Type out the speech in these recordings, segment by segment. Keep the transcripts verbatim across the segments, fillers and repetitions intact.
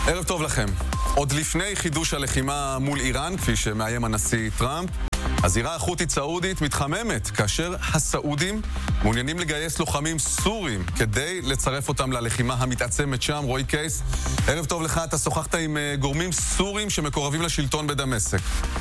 ערב טוב לכם. עוד לפני חידוש הלחימה מול איראן, כפי שמאיים הנשיא טראמפ, הזירה החות'ית סעודית מתחממת, כאשר הסעודים מעוניינים לגייס לוחמים סורים כדי לצרף אותם ללחימה המתעצמת שם. רועי קייס, ערב טוב לך. אתה שוחחת עם גורמים סורים שמקורבים לשלטון בדמשק.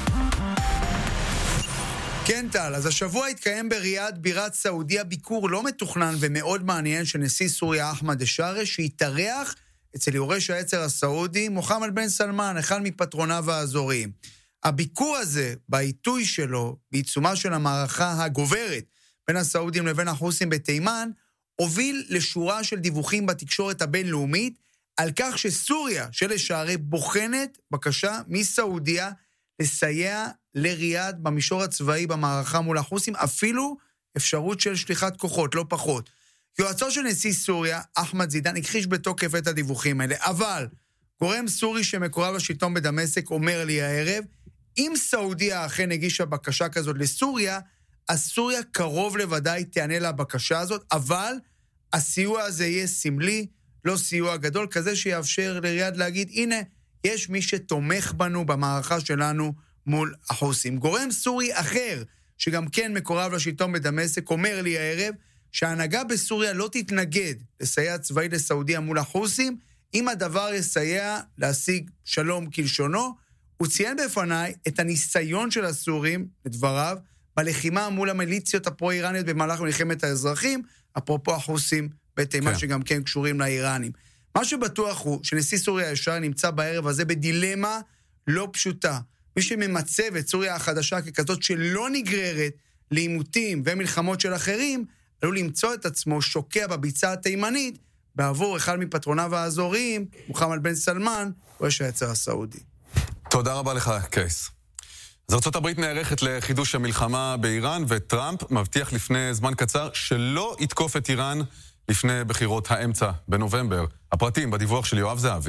כן, טל, אז השבוע התקיים בריאד, בירת סעודיה, ביקור לא מתוכנן ומאוד מעניין של נשיא סוריה אחמד א-שארה, שהתארח אצל יורש העצר הסעודי מוחמד בן סלמן, אחד מפטרוניו האזוריים. הביקור הזה, בעיתוי שלו, בעיצומה של המערכה הגוברת בין הסעודים לבין החות'ים בתימן, הוביל לשורה של דיווחים בתקשורת הבינלאומית על כך שסוריה של א-שארה בוחנת בקשה מסעודיה לסייע לריאד במישור הצבאי במערכה מול החות'ים, אפילו אפשרות של שליחת כוחות, לא פחות. יועצו של נשיא סוריה, אחמד זידן, הכחיש בתוקף את הדיווחים האלה, אבל גורם סורי שמקורב לשלטון בדמשק אומר לי הערב, אם סעודיה אכן הגישה בקשה כזאת לסוריה, אז סוריה קרוב לוודאי תענה לבקשה הזאת, אבל הסיוע הזה יהיה סמלי, לא סיוע גדול, כזה שיאפשר לריאד להגיד, הנה, יש מי שתומך בנו במערכה שלנו מול החות'ים. גורם סורי אחר, שגם כן מקורב לשלטון בדמשק, אומר לי הערב, שההנהגה בסוריה לא תתנגד לסייע צבאי לסעודיה מול החות'ים, אם הדבר יסייע להשיג שלום כלשונו. הוא ציין בפניי את הניסיון של הסורים, לדבריו, בלחימה מול המיליציות הפרו-איראניות במהלך מלחמת האזרחים, אפרופו החות'ים בתימן כן. שגם כן קשורים לאיראנים. מה שבטוח הוא שנשיא סוריה א-שארה נמצא בערב הזה בדילמה לא פשוטה. מי שממצב את סוריה החדשה ככזאת שלא נגררת לעימותים ומלחמות של אחרים, עלול למצוא את עצמו שוקע בביצה התימנית בעבור אחד מפטרוניו האזוריים, מוחמד בן סלמן, ראש העצר הסעודי. תודה רבה לך, קייס. אז ארצות הברית נערכת לחידוש המלחמה באיראן, וטראמפ מבטיח לפני זמן קצר שלא יתקוף את איראן לפני בחירות האמצע בנובמבר. הפרטים בדיווח של יואב זהבי.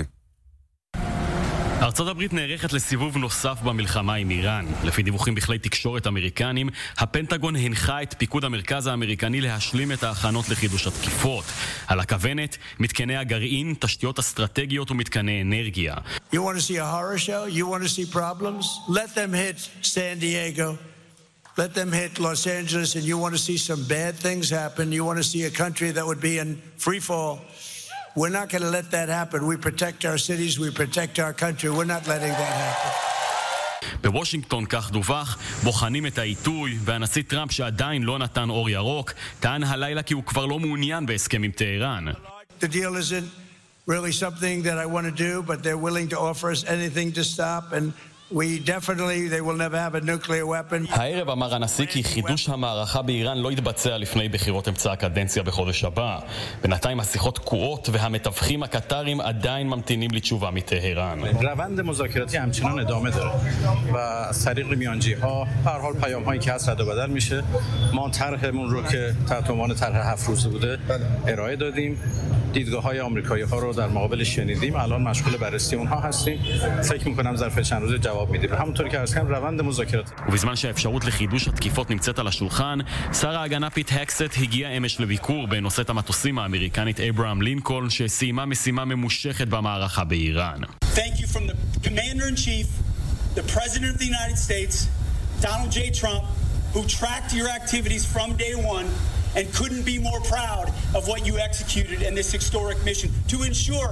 ארצות הברית נערכת לסיבוב נוסף במלחמה עם איראן. לפי דיווחים בכלי תקשורת אמריקנים, הפנטגון הנחה את פיקוד המרכז האמריקני להשלים את ההכנות לחידוש התקיפות. על הכוונת, מתקני הגרעין, תשתיות אסטרטגיות ומתקני אנרגיה. You want to see a horror show? You want to see problems? Let them hit San Diego. Let them hit Los Angeles, and you want to see some bad things happen. You want to see a country that would be in free fall. We're not going to let that happen. We protect our cities, we protect our country. We're not letting that happen. בוושינגטון, כך דווח, בוחנים את העיתוי, והנשיא טראמפ שעדיין לא נתן אור ירוק, טען הלילה כי הוא כבר לא מעוניין בהסכם עם טהרן. The deal isn't really something that I want to do, but they're willing to offer us anything to stop, and we definitely, they will never have a nuclear weapon. הערב אמר הנשיא כי חידוש המערכה באיראן לא יתבצע לפני בחירות אמצע הקדנציה בחודש הבא. בינתיים השיחות תקועות והמתווכים הקטרים עדיין ממתינים לתשובה מטהרן. روند مذاکراتی همچنان ادامه داره و از طریق میانجی‌ها به هر حال پیام‌هایی که هست رد و بدل میشه. ما طرحمون رو که تحت عنوان طرح هفت روزه بوده ارائه دادیم. دیدگاه‌های آمریکایی‌ها رو در مقابل شنیدیم. الان مشغول بررسی اونها هستیم. فکر می‌کنم ظرف چند روز جواب میدیم. همونطوری که عرض کردم روند مذاکرات. ובזמן שהאפשרות לחידוש התקיפות נמצאת על השולחן, שר ההגנה פיט הקסט הגיע אמש לביקור בנושאת המטוסים האמריקנית אברהם לינקולן, שסיימה משימה ממושכת במערכה באיראן. Thank you from the Commander-in-Chief, the President of the United States, Donald J. Trump, who tracked your activities from day one and couldn't be more proud of what you executed in this historic mission to ensure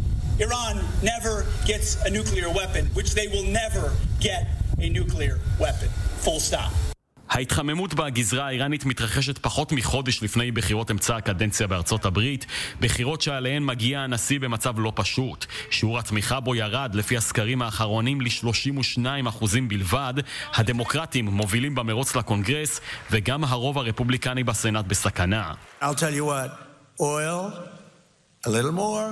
Iran never gets a nuclear weapon, which they will never get a nuclear weapon. Full stop. ההתחממות בגזרה האיראנית מתרחשת פחות מחודש לפני בחירות אמצע הקדנציה בארצות הברית, בחירות שעליהן מגיע הנשיא במצב לא פשוט. שיעור התמיכה בו ירד לפי הסקרים האחרונים ל-שלושים ושניים אחוזים בלבד. הדמוקרטים מובילים במרוץ לקונגרס, וגם הרוב הרפובליקני בסנאט בסכנה. I'll tell you what, oil, a little more,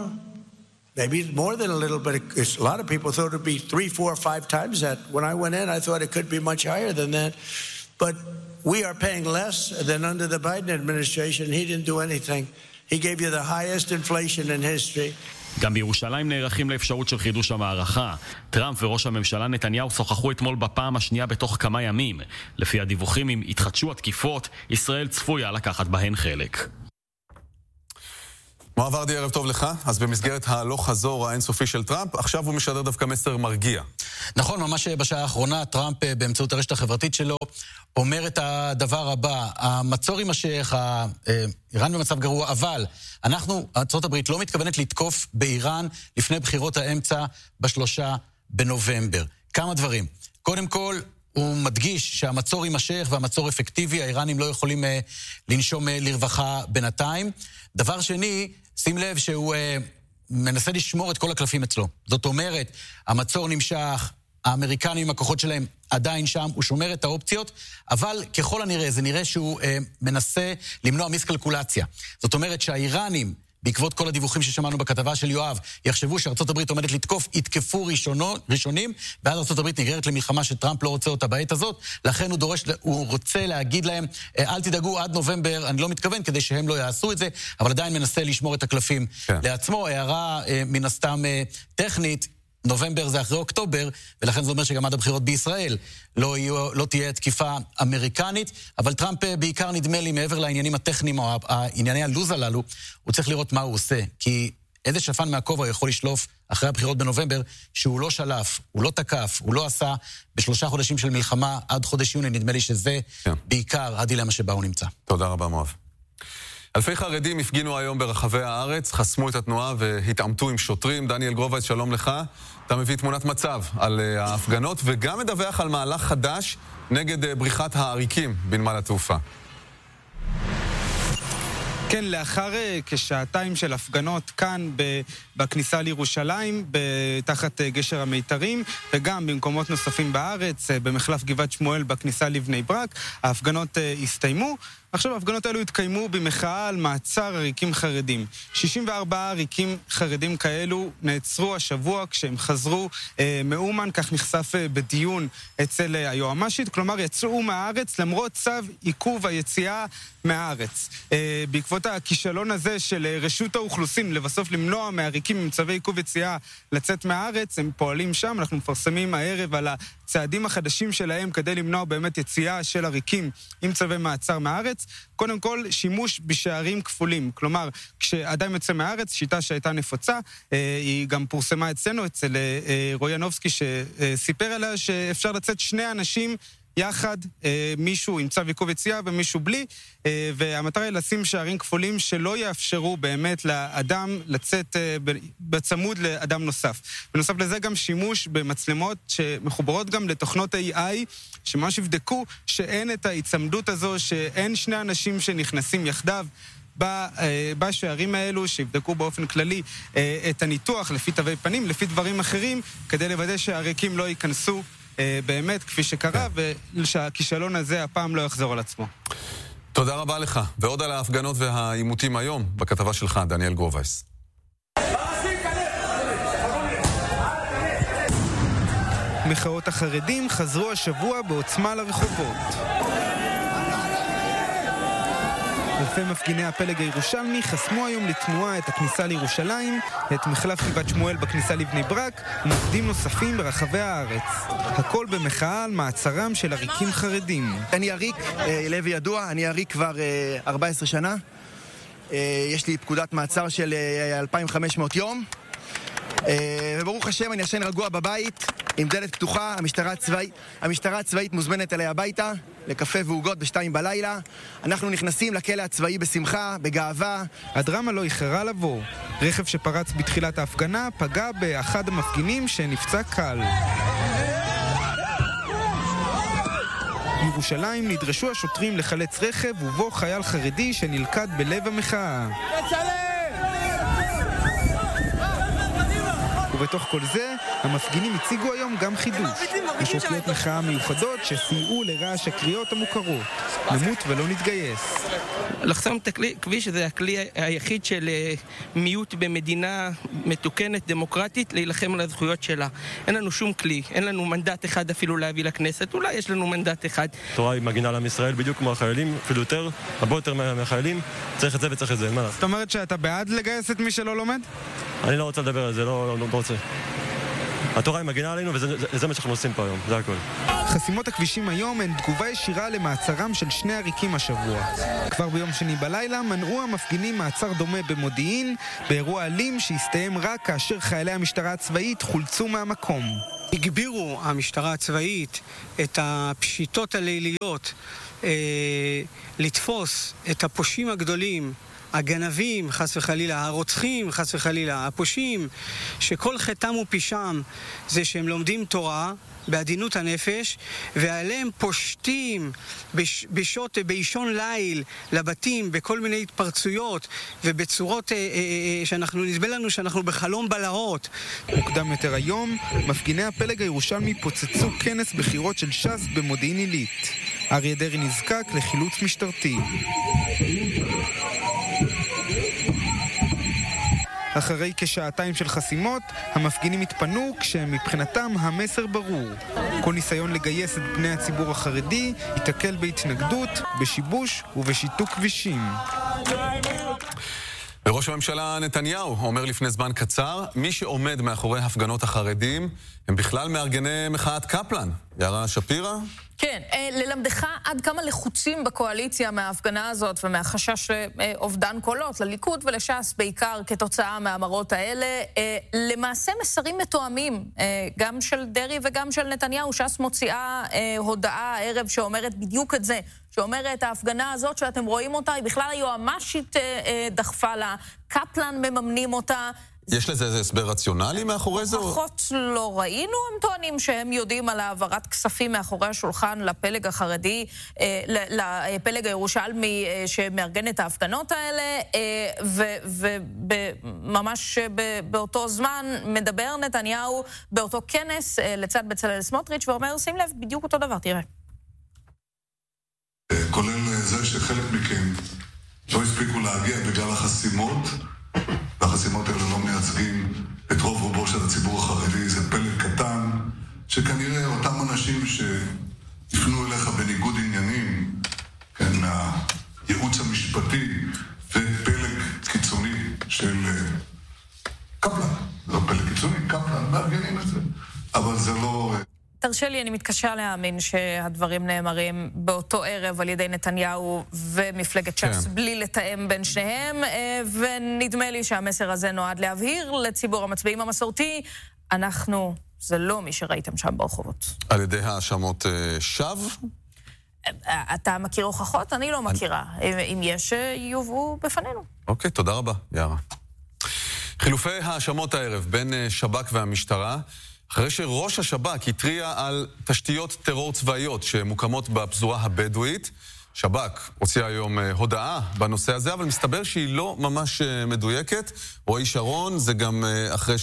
maybe more than a little, but it, a lot of people thought it would be three, four, five times that. When I went in, I thought it could be much higher than that. But we are paying less than under the Biden administration. He didn't do anything. He gave you the highest inflation in history. גם בירושלים נערכים לאפשרות של חידוש המערכה. טראמפ וראש הממשלה נתניהו שוחחו אתמול בפעם השנייה בתוך כמה ימים. לפי הדיווחים, אם יתחדשו התקיפות, ישראל צפויה לקחת בהן חלק. מואב ורדי, ערב טוב לך. אז במסגרת הלוך חזור האינסופי של טראמפ, עכשיו הוא משדר דווקא מסר מרגיע. נכון, ממש בשעה האחרונה, טראמפ באמצעות הרשת החברתית שלו אומר את הדבר הבא: המצור יימשך, איראן במצב גרוע, אבל אנחנו, ארצות הברית, לא מתכוונת לתקוף באיראן לפני בחירות האמצע בשלושה בנובמבר. כמה דברים. קודם כל, הוא מדגיש שהמצור יימשך והמצור אפקטיבי, האיראנים לא יכולים אה, לנשום אה, לרווחה בינתיים. דבר שני, שים לב שהוא אה, מנסה לשמור את כל הקלפים אצלו. זאת אומרת, המצור נמשך, האמריקנים, הכוחות שלהם עדיין שם, הוא שומר את האופציות, אבל ככל הנראה, זה נראה שהוא אה, מנסה למנוע מיסקלקולציה. זאת אומרת שהאיראנים, בעקבות כל הדיווחים ששמענו בכתבה של יואב, יחשבו שארצות הברית עומדת לתקוף, יתקפו ראשונו, ראשונים, ואז ארצות הברית נגררת למלחמה שטראמפ לא רוצה אותה בעת הזאת, לכן הוא דורש, הוא רוצה להגיד להם, אל תדאגו עד נובמבר, אני לא מתכוון, כדי שהם לא יעשו את זה, אבל עדיין מנסה לשמור את הקלפים כן. לעצמו. הערה מן הסתם טכנית, נובמבר זה אחרי אוקטובר, ולכן זה אומר שגם עד הבחירות בישראל לא, יהיו, לא תהיה תקיפה אמריקנית, אבל טראמפ בעיקר נדמה לי מעבר לעניינים הטכניים או הענייני הלוז הללו, הוא צריך לראות מה הוא עושה, כי איזה שפן מהכובע יכול לשלוף אחרי הבחירות בנובמבר שהוא לא שלף, הוא לא תקף, הוא לא עשה בשלושה חודשים של מלחמה עד חודש יוני, נדמה לי שזה כן. בעיקר הדילמה שבה הוא נמצא. תודה רבה מואב. אלפי חרדים הפגינו היום ברחבי הארץ, חסמו את התנועה והתעמתו עם שוטרים. דניאל גרובייס, שלום לך. אתה מביא תמונת מצב על ההפגנות וגם מדווח על מהלך חדש נגד בריחת העריקים בנמל התעופה. כן, לאחר כשעתיים של הפגנות כאן בכניסה לירושלים, תחת גשר המיתרים, וגם במקומות נוספים בארץ, במחלף גבעת שמואל בכניסה לבני ברק, ההפגנות הסתיימו. עכשיו ההפגנות האלו התקיימו במחאה על מעצר עריקים חרדים. שישים וארבעה עריקים חרדים כאלו נעצרו השבוע כשהם חזרו אה, מאומן, כך נחשף אה, בדיון אצל אה, היועמ"שית, כלומר יצאו מהארץ למרות צו עיכוב היציאה מהארץ. אה, בעקבות הכישלון הזה של אה, רשות האוכלוסין לבסוף למנוע מעריקים עם צווי עיכוב יציאה לצאת מהארץ, הם פועלים שם, אנחנו מפרסמים הערב על הצעדים החדשים שלהם כדי למנוע באמת יציאה של עריקים עם צווי מעצר מהארץ. קודם כל, שימוש בשערים כפולים. כלומר, כשאדם יוצא מהארץ, שיטה שהייתה נפוצה, היא גם פורסמה אצלנו, אצל רועי ינובסקי, שסיפר עליה שאפשר לצאת שני אנשים יחד, מישהו עם צו עיכוב יציאה ומישהו בלי, והמטרה היא לשים שערים כפולים שלא יאפשרו באמת לאדם לצאת בצמוד לאדם נוסף. בנוסף לזה גם שימוש במצלמות שמחוברות גם לתוכנות איי איי, שממש יבדקו שאין את ההצמדות הזו, שאין שני אנשים שנכנסים יחדיו בשערים האלו, שיבדקו באופן כללי את הניתוח לפי תווי פנים, לפי דברים אחרים, כדי לוודא שהעריקים לא ייכנסו באמת כפי שקרה, ושהכישלון הזה הפעם לא יחזור על עצמו. תודה רבה לך. ועוד על ההפגנות והעימותים היום, בכתבה שלך, דניאל גרובייס. מחאות החרדים חזרו השבוע בעוצמה לרחובות. אלפי מפגיני הפלג הירושלמי חסמו היום לתנועה את הכניסה לירושלים, את מחלף גבעת שמואל בכניסה לבני ברק, ומוקדים נוספים ברחבי הארץ. הכל במחאה על מעצרם של עריקים חרדים. אני עריק, לוי ידוע, אני עריק כבר ארבע עשרה שנה. יש לי פקודת מעצר של אלפיים וחמש מאות יום. וברוך השם, אני ישן רגוע בבית, עם דלת פתוחה. המשטרה הצבאית, המשטרה הצבאית מוזמנת אליי הביתה, לקפה ועוגות בשתיים בלילה. אנחנו נכנסים לכלא הצבאי בשמחה, בגאווה. הדרמה לא איחרה לבוא. רכב שפרץ בתחילת ההפגנה פגע באחד המפגינים שנפצע קל. בירושלים נדרשו השוטרים לחלץ רכב ובו חייל חרדי שנלכד בלב המחאה. ובתוך כל זה, המפגינים הציגו היום גם חידוש. משרוקיות מחאה מיוחדות שסייעו לרעש הקריאות המוכרות. נמות ולא נתגייס. לחסום את הכביש זה הכלי היחיד של מיעוט במדינה מתוקנת, דמוקרטית, להילחם על הזכויות שלה. אין לנו שום כלי, אין לנו מנדט אחד אפילו להביא לכנסת, אולי יש לנו מנדט אחד. התורה היא מגינה לעם ישראל בדיוק כמו החיילים, אפילו יותר, הרבה יותר מהחיילים. צריך את זה וצריך את זה, מה לעשות? זאת אומרת שאתה בעד לגייס את מי שלא לומד? אני לא רוצה לדבר על זה, לא, לא, לא רוצה. התורה היא מגינה עלינו וזה זה, זה מה שאנחנו עושים פה היום, זה הכל. חסימות הכבישים היום הן תגובה ישירה למעצרם של שני עריקים השבוע. כבר ביום שני בלילה מנעו המפגינים מעצר דומה במודיעין, באירוע אלים שהסתיים רק כאשר חיילי המשטרה הצבאית חולצו מהמקום. הגבירו המשטרה הצבאית את הפשיטות הליליות, אה, לתפוס את הפושעים הגדולים, הגנבים, חס וחלילה, הרוצחים, חס וחלילה, הפושעים, שכל חטאם ופשעם זה שהם לומדים תורה בעדינות הנפש, ועליהם פושטים בש, בשעות, באישון ליל לבתים, בכל מיני התפרצויות ובצורות אה, אה, שאנחנו, נסבל לנו שאנחנו בחלום בלהות. מוקדם יותר היום, מפגיני הפלג הירושלמי פוצצו כנס בחירות של ש"ס במודיעין עילית. אריה דרעי נזקק לחילוץ משטרתי. אחרי כשעתיים של חסימות, המפגינים התפנו כשמבחינתם המסר ברור. כל ניסיון לגייס את בני הציבור החרדי ייתקל בהתנגדות, בשיבוש ובשיתוק כבישים. וראש הממשלה נתניהו אומר לפני זמן קצר, מי שעומד מאחורי הפגנות החרדים הם בכלל מארגני מחאת קפלן. יערה שפירא? כן, ללמדך עד כמה לחוצים בקואליציה מההפגנה הזאת ומהחשש אובדן קולות לליכוד ולש"ס בעיקר כתוצאה מהאמרות האלה. למעשה מסרים מתואמים, גם של דרעי וגם של נתניהו. ש"ס מוציאה הודעה הערב שאומרת בדיוק את זה, שאומרת ההפגנה הזאת שאתם רואים אותה היא בכלל היועמ"שית דחפה לה, קפלן מממנים אותה. יש לזה איזה הסבר רציונלי מאחורי זה? פחות לא ראינו, הם טוענים שהם יודעים על העברת כספים מאחורי השולחן לפלג החרדי, לפלג הירושלמי שמארגן את ההפגנות האלה, וממש באותו זמן מדבר נתניהו באותו כנס לצד בצלאל סמוטריץ' ואומר, שים לב, בדיוק אותו דבר, תראה. כולל זה שחלק מכם לא הספיקו להגיע בגלל החסימות, והחסימות האלה לא מייצגים את רוב רובו של הציבור החרדי, זה פלג קטן, שכנראה אותם אנשים שיפנו אליך בניגוד עניינים, כן, מהייעוץ המשפטי, ופלג קיצוני של קפלן, זה לא פלג קיצוני, קפלן, מארגנים את זה, אבל זה לא... תרשה לי, אני מתקשה להאמין שהדברים נאמרים באותו ערב על ידי נתניהו ומפלגת ש"ס, כן. בלי לתאם בין שניהם, ונדמה לי שהמסר הזה נועד להבהיר לציבור המצביעים המסורתי, אנחנו, זה לא מי שראיתם שם ברחובות. על ידי האשמות שווא? אתה מכיר הוכחות? אני לא מכירה. אם יש, יובאו בפנינו. אוקיי, תודה רבה, יערה. חילופי האשמות הערב בין שב"כ והמשטרה, אחרי שראש השב"כ התריע על תשתיות טרור צבאיות שמוקמות בפזורה הבדואית, שב"כ הוציא היום הודעה בנושא הזה, אבל מסתבר שהיא לא ממש מדויקת. רועי שרון, זה גם אחרי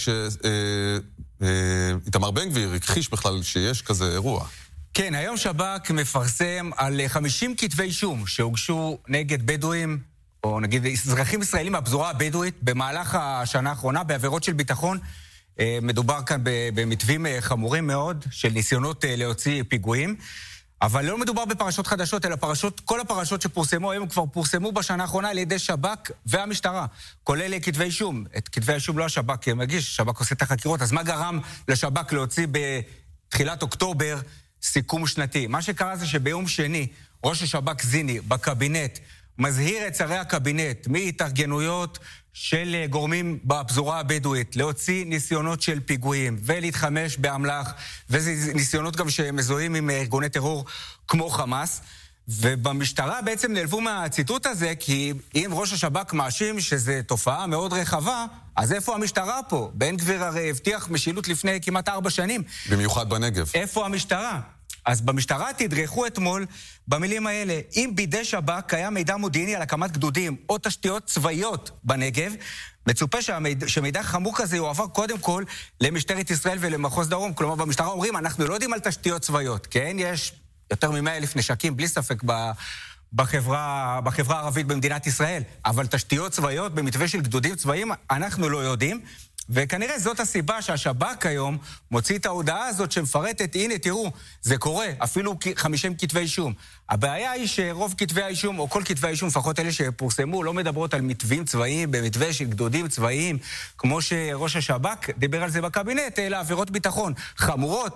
שאיתמר בן גביר הכחיש בכלל שיש כזה אירוע. כן, היום שב"כ מפרסם על חמישים כתבי אישום שהוגשו נגד בדואים, או נגיד אזרחים ישראלים מהפזורה הבדואית, במהלך השנה האחרונה בעבירות של ביטחון. מדובר כאן במתווים חמורים מאוד של ניסיונות להוציא פיגועים, אבל לא מדובר בפרשות חדשות, אלא פרשות, כל הפרשות שפורסמו היום כבר פורסמו בשנה האחרונה על ידי שב"כ והמשטרה, כולל כתבי אישום. את כתבי אישום לא השב"כ מגיש, שב"כ עושה את החקירות, אז מה גרם לשב"כ להוציא בתחילת אוקטובר סיכום שנתי? מה שקרה זה שביום שני ראש השב"כ זיני בקבינט מזהיר את שרי הקבינט מהתארגנויות של גורמים בפזורה הבדואית להוציא ניסיונות של פיגועים ולהתחמש באמל"ח, וזה ניסיונות גם שמזוהים עם ארגוני טרור כמו חמאס. ובמשטרה בעצם נעלבו מהציטוט הזה, כי אם ראש השב"כ מאשים שזו תופעה מאוד רחבה, אז איפה המשטרה פה? בן גביר הרי הבטיח משילות לפני כמעט ארבע שנים. במיוחד בנגב. איפה המשטרה? אז במשטרה תדרכו אתמול במילים האלה, אם בידי שב"כ קיים מידע מודיעיני על הקמת גדודים או תשתיות צבאיות בנגב, מצופה שהמידע, שמידע חמור כזה יועבר קודם כל למשטרת ישראל ולמחוז דרום. כלומר, במשטרה אומרים, אנחנו לא יודעים על תשתיות צבאיות, כן? יש יותר מ-מאה אלף נשקים, בלי ספק, בחברה, בחברה הערבית במדינת ישראל, אבל תשתיות צבאיות במתווה של גדודים צבאיים, אנחנו לא יודעים. וכנראה זאת הסיבה שהשב"כ היום מוציא את ההודעה הזאת שמפרטת, הנה תראו, זה קורה, אפילו חמישים כתבי אישום. הבעיה היא שרוב כתבי האישום, או כל כתבי האישום, לפחות אלה שפורסמו, לא מדברות על מתווים צבאיים, במתווה של גדודים צבאיים, כמו שראש השב"כ דיבר על זה בקבינט, אלא עבירות ביטחון חמורות,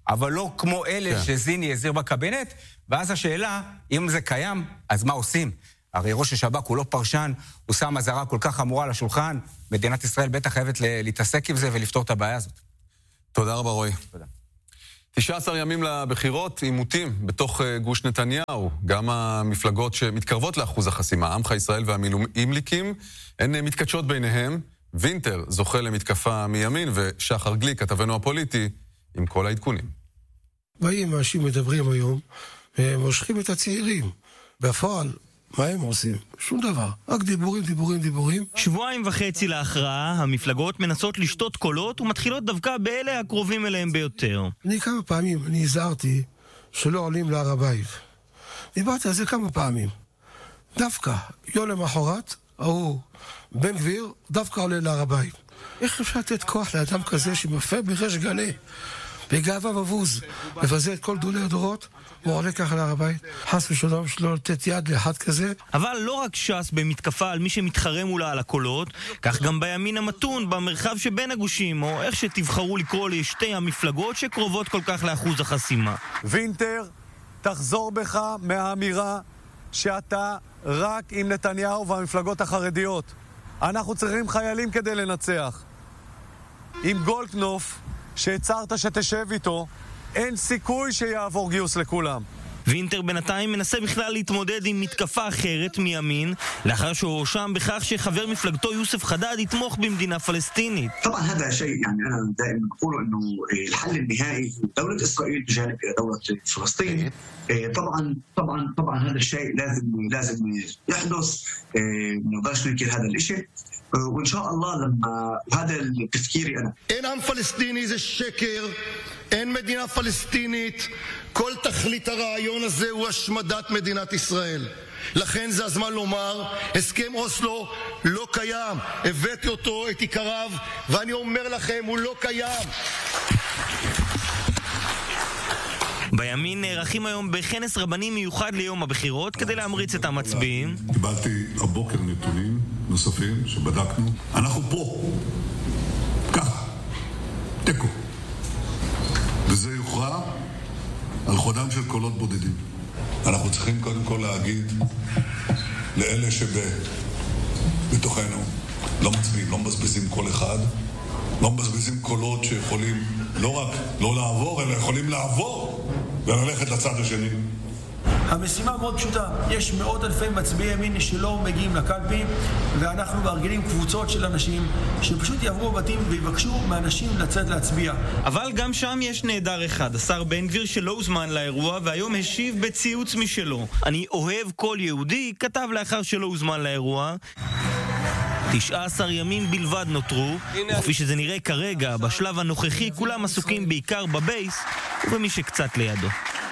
אבל לא כמו אלה כן. שזיני הזיר בקבינט, ואז השאלה, אם זה קיים, אז מה עושים? הרי ראש השב"כ הוא לא פרשן, הוא שם אזהרה כל כך חמורה על השולחן, מדינת ישראל בטח חייבת להתעסק עם זה ולפתור את הבעיה הזאת. תודה רבה רועי. תודה. תשעה עשר ימים לבחירות, עימותים בתוך גוש נתניהו. גם המפלגות שמתקרבות לאחוז החסימה, עמך ישראל והמילואימניקים, הן מתקדשות ביניהם. וינטר זוכה למתקפה מימין, ושחר גליק, כתבנו הפוליטי, עם כל העדכונים. באים אנשים מדברים היום, ומושכים את הצעירים. בפועל, מה הם עושים? שום דבר. רק דיבורים, דיבורים, דיבורים. שבועיים וחצי להכרעה, המפלגות מנסות לשתות קולות ומתחילות דווקא באלה הקרובים אליהם ביותר. אני כמה פעמים, אני הזהרתי שלא עולים להר הבית. דיברתי על זה כמה פעמים. דווקא, יום למחרת, ההוא, בן גביר, דווקא עולה להר הבית. איך אפשר לתת כוח לאדם כזה שמפה בריש גלי, בגאווה ובוז, מבזה את כל גדולי הדורות? הוא עולה ככה להר הבית, חס ושלום שלא לתת יד לאחד כזה. אבל לא רק ש"ס במתקפה על מי שמתחרה מולה על הקולות, כך גם בימין המתון, במרחב שבין הגושים, או איך שתבחרו לקרוא לשתי המפלגות שקרובות כל כך לאחוז החסימה. וינטר, תחזור בך מהאמירה שאתה רק עם נתניהו והמפלגות החרדיות. אנחנו צריכים חיילים כדי לנצח. עם גולדקנופ, שהצהרת שתשב איתו, אין סיכוי שיעבור גיוס לכולם. וינטר בינתיים מנסה בכלל להתמודד עם מתקפה אחרת מימין, לאחר שהוא הואשם בכך שחבר מפלגתו יוסף חדד יתמוך במדינה פלסטינית. طبعا هذا شيء يعني انا دائما بقول انه الحل النهائي دوله اسرائيل بجانب دوله فلسطين طبعا طبعا طبعا هذا الشيء لازم لازم يحدث ما نقدرش ننكر هذا الشيء وان شاء الله لما هذا التفكيري انا אין עם פלסטיני זה שקר, אין מדינה פלסטינית, כל תכלית הרעיון הזה הוא השמדת מדינת ישראל. לכן זה הזמן לומר, הסכם אוסלו לא קיים, הבאתי אותו, את עיקריו, ואני אומר לכם, הוא לא קיים. בימין נערכים היום בכנס רבני מיוחד ליום הבחירות כדי להמריץ את המצביעים. קיבלתי הבוקר נתונים נוספים שבדקנו. אנחנו פה. ככה. תקו. וזה יוכרע על חודם של קולות בודדים. אנחנו צריכים קודם כל להגיד לאלה שבתוכנו לא מצביעים, לא מבזבזים כל אחד, לא מבזבזים קולות שיכולים לא רק לא לעבור, אלא יכולים לעבור וללכת לצד השני. המשימה מאוד פשוטה, יש מאות אלפי מצביעי ימין שלא מגיעים לקלפי, ואנחנו מארגנים קבוצות של אנשים שפשוט יעברו בתים ויבקשו מאנשים לצאת להצביע. אבל גם שם יש נהדר אחד, השר בן גביר שלא הוזמן לאירוע והיום השיב בציוץ משלו. אני אוהב כל יהודי, כתב לאחר שלא הוזמן לאירוע. תשעה עשר ימים בלבד נותרו, וכפי שזה נראה כרגע, בשלב הנוכחי כולם עסוקים בעיקר בבייס ובמי שקצת לידו.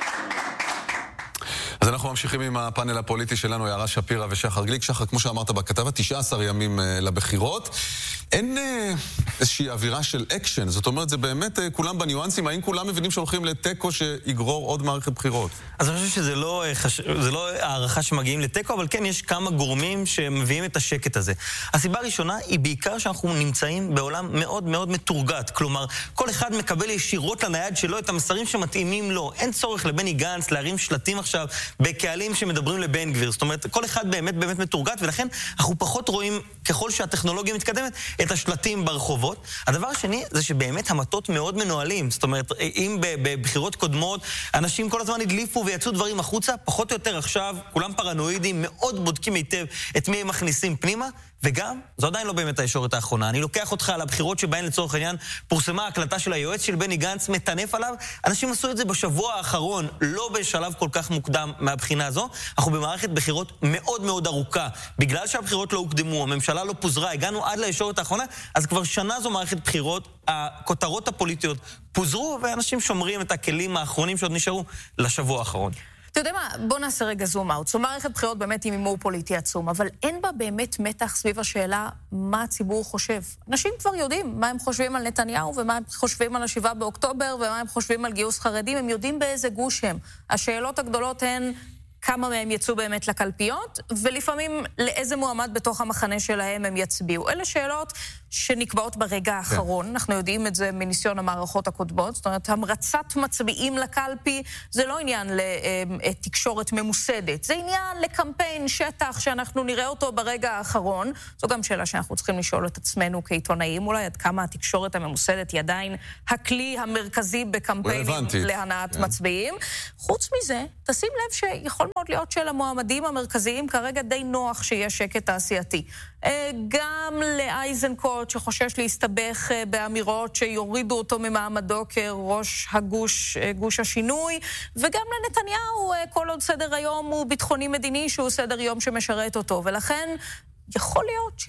אז אנחנו ממשיכים עם הפאנל הפוליטי שלנו, יערה שפירא ושחר גליק. שחר, כמו שאמרת בכתבה, תשעה עשר ימים לבחירות. אין איזושהי אווירה של אקשן, זאת אומרת, זה באמת כולם בניואנסים, האם כולם מבינים שהולכים לטקו שיגרור עוד מערכת בחירות? אז אני חושב שזה לא, זה לא הערכה שמגיעים לטקו, אבל כן יש כמה גורמים שמביאים את השקט הזה. הסיבה הראשונה היא בעיקר שאנחנו נמצאים בעולם מאוד מאוד מתורגת, כלומר, כל אחד מקבל ישירות לנייד שלו את המסרים שמתאימים לו. אין צורך לבני גנץ להרים שלטים עכשיו בקהלים שמדברים לבן גביר. זאת אומרת, כל אחד באמת באמת מתורגת, ולכן אנחנו פחות רואים, ככל שהטכנולוגיה מתקדמת, את השלטים ברחובות. הדבר השני זה שבאמת המטות מאוד מנוהלים. זאת אומרת, אם בבחירות קודמות אנשים כל הזמן הדליפו ויצאו דברים החוצה, פחות או יותר עכשיו, כולם פרנואידים, מאוד בודקים היטב את מי הם מכניסים פנימה, וגם, זו עדיין לא באמת הישורת האחרונה. אני לוקח אותך על הבחירות שבהן לצורך העניין פורסמה הקלטה של היועץ של בני גנץ, מטנף עליו. אנשים עשו את זה בשבוע האחרון, לא בשלב כל כך מוקדם מהבחינה הזו. אנחנו במערכת בחירות מאוד מאוד ארוכה. בגלל שהבחירות לא הוקדמו, הממשלה לא פוזרה, הגענו עד לישורת האחרונה, אז כבר שנה זו מערכת בחירות, הכותרות הפוליטיות פוזרו, ואנשים שומרים את הכלים האחרונים שעוד נשארו לשבוע האחרון. אתה יודע מה, בוא נעשה רגע זום אאוט. זו מערכת בחירות באמת עם הימור פוליטי עצום, אבל אין בה באמת מתח סביב השאלה מה הציבור חושב. אנשים כבר יודעים מה הם חושבים על נתניהו, ומה הם חושבים על השבעה באוקטובר, ומה הם חושבים על גיוס חרדים, הם יודעים באיזה גוש הם. השאלות הגדולות הן כמה מהם יצאו באמת לקלפיות, ולפעמים לאיזה מועמד בתוך המחנה שלהם הם יצביעו. אלה שאלות שנקבעות ברגע האחרון, כן. אנחנו יודעים את זה מניסיון המערכות הקודמות, זאת אומרת, המרצת מצביעים לקלפי זה לא עניין לתקשורת ממוסדת, זה עניין לקמפיין שטח שאנחנו נראה אותו ברגע האחרון, זו גם שאלה שאנחנו צריכים לשאול את עצמנו כעיתונאים, אולי עד כמה התקשורת הממוסדת היא עדיין הכלי המרכזי בקמפיינים להנעת כן. מצביעים. חוץ מזה, תשים לב שיכול מאוד להיות שלמועמדים המרכזיים כרגע די נוח שיש שקט תעשייתי. גם לאייזנקוט שחושש להסתבך באמירות שיורידו אותו ממעמדו כראש הגוש, גוש השינוי, וגם לנתניהו כל עוד סדר היום הוא ביטחוני מדיני שהוא סדר יום שמשרת אותו, ולכן יכול להיות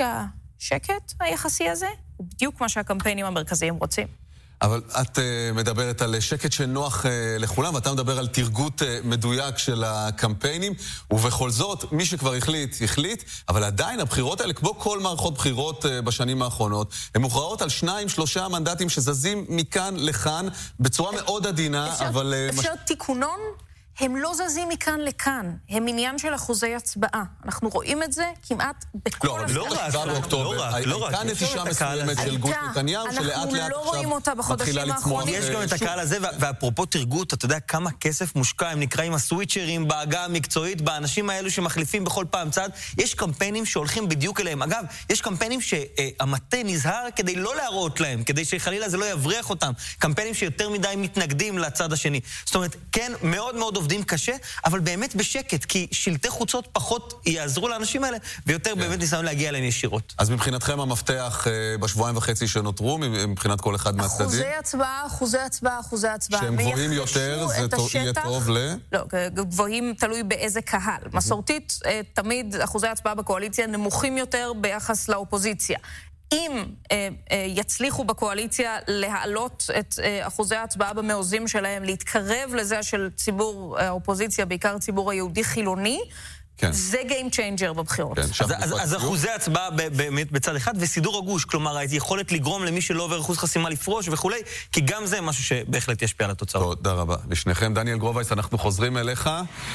שהשקט היחסי הזה הוא בדיוק מה שהקמפיינים המרכזיים רוצים. אבל את uh, מדברת על שקט שנוח uh, לכולם, ואתה מדבר על תרגות uh, מדויק של הקמפיינים, ובכל זאת, מי שכבר החליט, החליט, אבל עדיין הבחירות האלה, כמו כל מערכות בחירות uh, בשנים האחרונות, הן מוכרעות על שניים, שלושה מנדטים שזזים מכאן לכאן, בצורה מאוד עדינה, אפשר, אבל... אפשר מש... תיקונון? הם לא זזים מכאן לכאן, הם עניין של אחוזי הצבעה. אנחנו רואים את זה כמעט בכל... לא, לא רק, לא רק, לא רק. הייתה נטישה מסוימת של גוש נתניהו, שלאט לאט עכשיו מתחילה לצמוח. יש גם את הקהל הזה, ואפרופו תרגות, אתה יודע כמה כסף מושקע, הם נקראים הסוויצ'רים, בהגה המקצועית, באנשים האלו שמחליפים בכל פעם צד. יש קמפיינים שהולכים בדיוק אליהם. אגב, יש קמפיינים שהמטה נזהר כדי לא להראות להם, כדי שחלילה זה לא יבריח אותם. קמפיינים שיותר מדי מתנגדים לצד השני. זאת אומרת, כן, מאוד מאוד עובדים קשה, אבל באמת בשקט, כי שלטי חוצות פחות יעזרו לאנשים האלה, ויותר כן. באמת ניסיון להגיע אליהם ישירות. אז מבחינתכם המפתח בשבועיים וחצי שנותרו, מבחינת כל אחד מהצדדים? אחוזי הצבעה, אחוזי הצבעה, אחוזי הצבעה. שהם גבוהים יותר, זה יהיה טוב ל... לא, גבוהים תלוי באיזה קהל. מסורתית, תמיד אחוזי הצבעה בקואליציה נמוכים יותר ביחס לאופוזיציה. אם אה, אה, יצליחו בקואליציה להעלות את אה, אחוזי ההצבעה במעוזים שלהם, להתקרב לזה של ציבור האופוזיציה, בעיקר ציבור היהודי חילוני, כן. זה game changer בבחירות. כן, אז, אז, אז אחוזי הצבעה באמת בצד אחד, וסידור הגוש, כלומר, היכולת לגרום למי שלא עובר אחוז חסימה לפרוש וכו', כי גם זה משהו שבהחלט ישפיע על התוצאות. תודה רבה. לשניכם, דניאל גרובייס, אנחנו חוזרים אליך.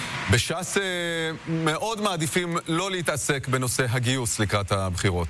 בש"ס מאוד מעדיפים לא להתעסק בנושא הגיוס לקראת הבחירות.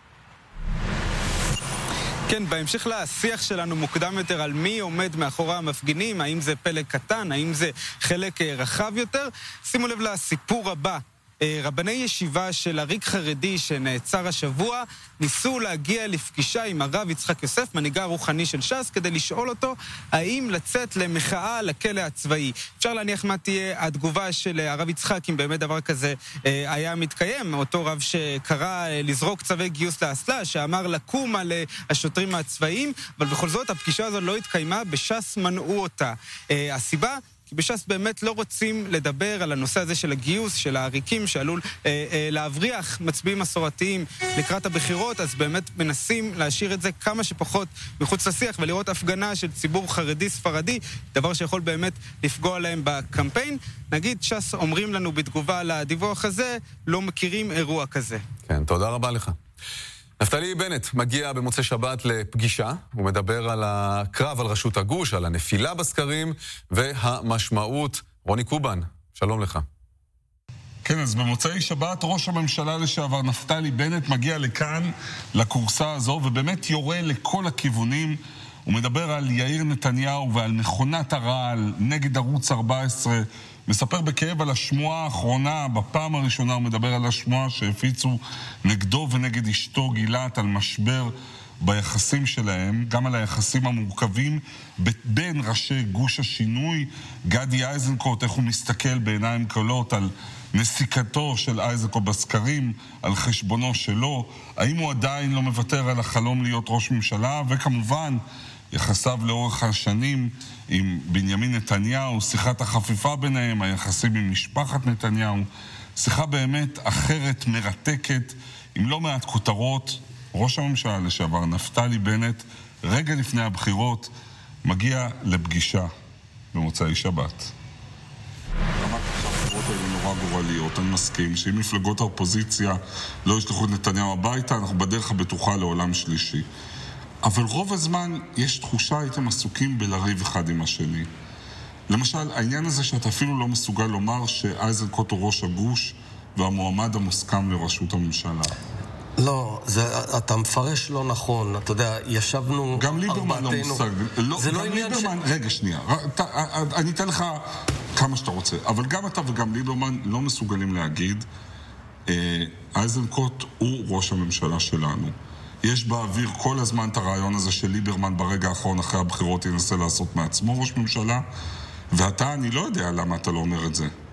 כן, בהמשך לשיח שלנו מוקדם יותר על מי עומד מאחורי המפגינים, האם זה פלג קטן, האם זה חלק רחב יותר, שימו לב לסיפור הבא. רבני ישיבה של הריק חרדי שנעצר השבוע ניסו להגיע לפגישה עם הרב יצחק יוסף, מנהיגה הרוחני של ש"ס, כדי לשאול אותו האם לצאת למחאה לכלא הצבאי. אפשר להניח מה תהיה התגובה של הרב יצחק אם באמת דבר כזה היה מתקיים, אותו רב שקרא לזרוק צווי גיוס לאסלה, שאמר לקום על השוטרים הצבאיים, אבל בכל זאת הפגישה הזו לא התקיימה, בש"ס מנעו אותה. הסיבה? כי בש"ס באמת לא רוצים לדבר על הנושא הזה של הגיוס, של העריקים שעלול אה, אה, להבריח מצביעים מסורתיים לקראת הבחירות, אז באמת מנסים להשאיר את זה כמה שפחות מחוץ לשיח ולראות הפגנה של ציבור חרדי ספרדי, דבר שיכול באמת לפגוע להם בקמפיין. נגיד, ש"ס אומרים לנו בתגובה לדיווח הזה, לא מכירים אירוע כזה. כן, תודה רבה לך. נפתלי בנט מגיע במוצאי שבת לפגישה, הוא מדבר על הקרב על רשות הגוש, על הנפילה בסקרים והמשמעות. רוני קובן, שלום לך. כן, אז במוצאי שבת ראש הממשלה לשעבר נפתלי בנט מגיע לכאן, לקורסה הזו, ובאמת יורה לכל הכיוונים. הוא מדבר על יאיר נתניהו ועל מכונת הרעל נגד ערוץ ארבע עשרה, מספר בכאב על השמועה האחרונה, בפעם הראשונה הוא מדבר על השמועה שהפיצו נגדו ונגד אשתו גילת, על משבר ביחסים שלהם, גם על היחסים המורכבים בין ראשי גוש השינוי. גדי איזנקוט, איך הוא מסתכל בעיניים קלות על נסיקתו של איזנקוט בסקרים, על חשבונו שלו, האם הוא עדיין לא מוותר על החלום להיות ראש ממשלה, וכמובן יחסיו לאורך השנים עם בנימין נתניהו, שיחת החפיפה ביניהם, היחסים עם משפחת נתניהו, שיחה באמת אחרת, מרתקת, עם לא מעט כותרות. ראש הממשלה לשעבר נפתלי בנט, רגע לפני הבחירות, מגיע לפגישה במוצאי שבת. רמת הבחירות האלה נורא גורליות, אני מסכים שאם מפלגות האופוזיציה לא ישלחו את נתניהו הביתה, אנחנו בדרך הבטוחה לעולם שלישי. אבל רוב הזמן יש תחושה, הייתם עסוקים בלריב אחד עם השני. למשל, העניין הזה שאתה אפילו לא מסוגל לומר שאייזנקוט הוא ראש הגוש והמועמד המוסכם לראשות הממשלה. לא, זה, אתה מפרש לא נכון, אתה יודע, ישבנו... גם ליברמן לא מושג. לא, זה לא גם עניין ליברמן, ש... רגע, שנייה, אתה, אני אתן לך כמה שאתה רוצה, אבל גם אתה וגם ליברמן לא מסוגלים להגיד, אייזנקוט הוא ראש הממשלה שלנו. יש באוויר כל הזמן את הרעיון הזה של ליברמן ברגע האחרון אחרי הבחירות ינסה לעשות מעצמו ראש ממשלה, ואתה, אני לא יודע למה אתה לא אומר את זה.